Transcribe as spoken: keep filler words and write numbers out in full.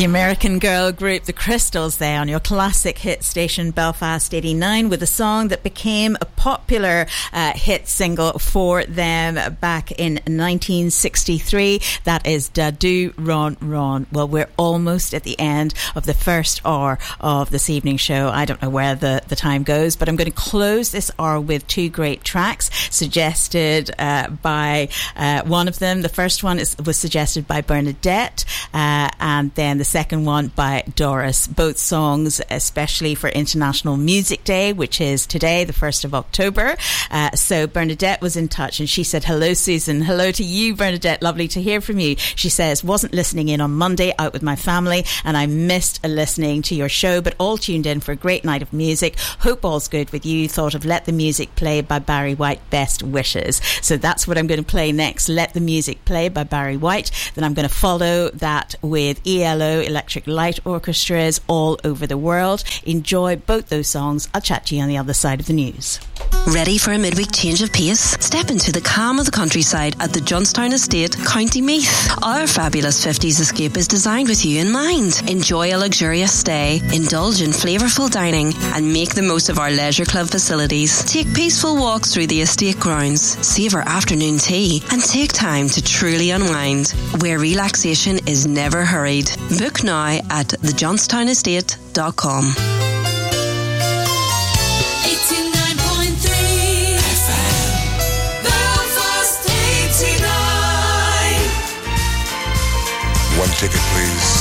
The American girl group The Crystals there on your classic hit station Belfast eighty-nine with a song that became a popular uh, hit single for them back in nineteen sixty-three. That is Dadu Ron Ron. Well, we're almost at the end of the first hour of this evening show. I don't know where the, the time goes, but I'm going to close this hour with two great tracks suggested uh, by uh, one of them. The first one is, was suggested by Bernadette, uh, and then the second one by Doris. Both songs especially for International Music Day, which is today, the first of October. Uh, so Bernadette was in touch and she said, hello Susan. Hello to you, Bernadette. Lovely to hear from you. She says, wasn't listening in on Monday, out with my family, and I missed listening to your show, but all tuned in for a great night of music. Hope all's good with you. Thought of Let the Music Play by Barry White. Best wishes. So that's what I'm going to play next. Let the Music Play by Barry White. Then I'm going to follow that with E L O, Electric Light Orchestras all over the world. Enjoy both those songs. I'll chat to you on the other side of the news. Ready for a midweek change of pace? Step into the calm of the countryside at the Johnstown Estate, County Meath. Our fabulous fifties escape is designed with you in mind. Enjoy a luxurious stay, indulge in flavourful dining, and make the most of our leisure club facilities. Take peaceful walks through the estate grounds, savour afternoon tea, and take time to truly unwind, where relaxation is never hurried. Book now at the johnstown estate dot com. eighty-nine point three F M Belfast eighty-nine. One ticket, please.